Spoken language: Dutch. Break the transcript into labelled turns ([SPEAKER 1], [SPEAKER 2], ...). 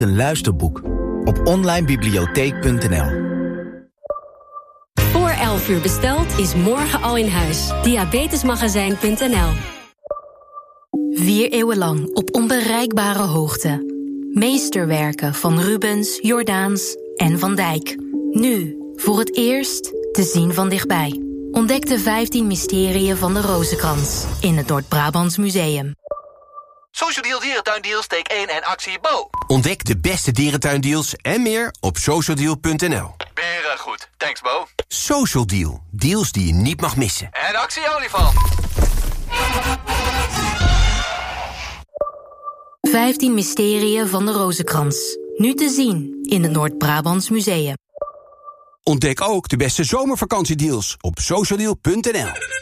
[SPEAKER 1] Een luisterboek op onlinebibliotheek.nl.
[SPEAKER 2] Voor 11 uur besteld is morgen al in huis. Diabetesmagazijn.nl.
[SPEAKER 3] 4 eeuwen lang op onbereikbare hoogte. Meesterwerken van Rubens, Jordaens en Van Dijk. Nu, voor het eerst, te zien van dichtbij. Ontdek de 15 mysterieën van de Rozenkrans in het Noord-Brabants Museum.
[SPEAKER 4] Social Deal Dierentuindeals, take 1 en actie Bo.
[SPEAKER 5] Ontdek de beste dierentuindeals en meer op socialdeal.nl.
[SPEAKER 4] Beren goed, thanks Bo.
[SPEAKER 5] Social Deal, deals die je niet mag missen.
[SPEAKER 4] En actie olifant.
[SPEAKER 3] 15 mysterieën van de Rozenkrans. Nu te zien in het Noord-Brabants Museum.
[SPEAKER 5] Ontdek ook de beste zomervakantiedeals op socialdeal.nl.